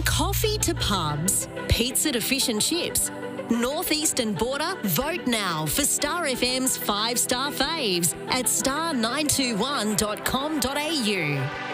Coffee to pubs, pizza to fish and chips. Northeastern Border, vote now for Star FM's 5-star faves at star921.com.au.